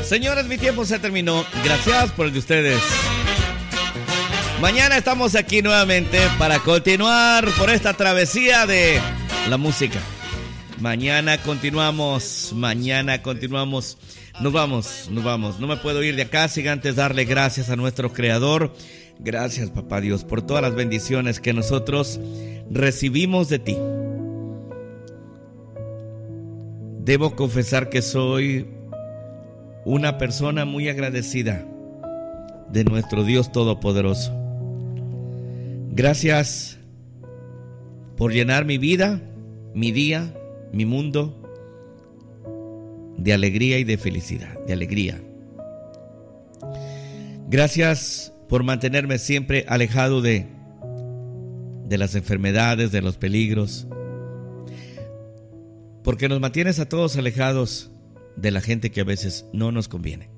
Señores, mi tiempo se terminó. Gracias por el de ustedes. Mañana estamos aquí nuevamente para continuar por esta travesía de la música. Mañana continuamos. Nos vamos. No me puedo ir de acá sin antes darle gracias a nuestro Creador. Gracias, Papá Dios, por todas las bendiciones que nosotros recibimos de ti. Debo confesar que soy una persona muy agradecida de nuestro Dios Todopoderoso. Gracias por llenar mi vida, mi día, mi mundo de alegría y de felicidad, de alegría. Gracias por mantenerme siempre alejado de las enfermedades, de los peligros, porque nos mantienes a todos alejados de la gente que a veces no nos conviene.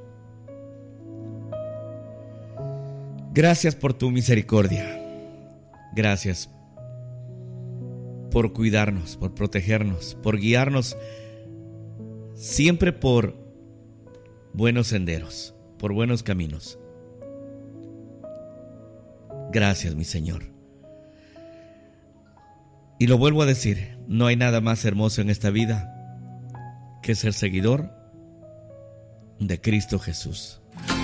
Gracias por tu misericordia. Gracias por cuidarnos, por protegernos, por guiarnos siempre por buenos senderos, por buenos caminos. Gracias, mi Señor. Y lo vuelvo a decir, no hay nada más hermoso en esta vida que ser seguidor de Cristo Jesús.